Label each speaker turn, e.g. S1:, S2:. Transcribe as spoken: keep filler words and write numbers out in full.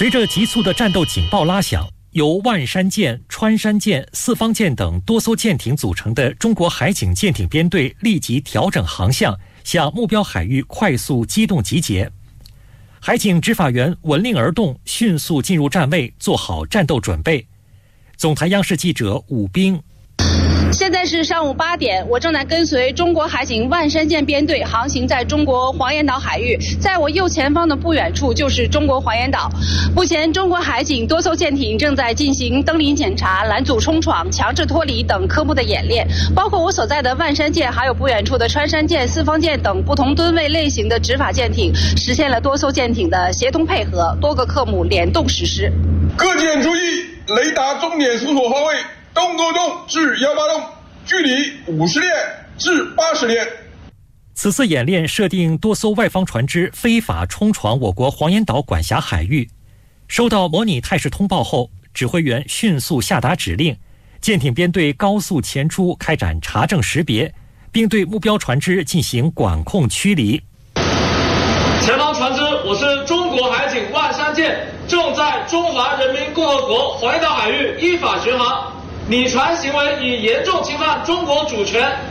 S1: 随着急促的战斗警报拉响，由万山舰、穿山舰、四方舰等多艘舰艇组成的中国海警舰艇编队立即调整航向，向目标海域快速机动集结。海警执法员闻令而动，迅速进入站位，做好战斗准备。总台央视记者武斌。
S2: 现在是上午八点，我正在跟随中国海警万山舰编队航行在中国黄岩岛海域，在我右前方的不远处就是中国黄岩岛。目前，中国海警多艘舰艇正在进行登临检查、拦阻冲闯、强制脱离等科目的演练，包括我所在的万山舰，还有不远处的穿山舰、四方舰等不同吨位类型的执法舰艇，实现了多艘舰艇的协同配合，多个科目联动实施。
S3: 各舰注意，雷达终点搜索方位。东沟洞至幺八洞，距离五十链至八十链。
S1: 此次演练设定多艘外方船只非法冲闯我国黄岩岛管辖海域。收到模拟态势通报后，指挥员迅速下达指令，舰艇编队高速前出，开展查证识别，并对目标船只进行管控驱离。
S4: 前方船只，我是中国海警万山舰，正在中华人民共和国黄岩岛海域依法巡航。你船行为已严重侵犯中国主权、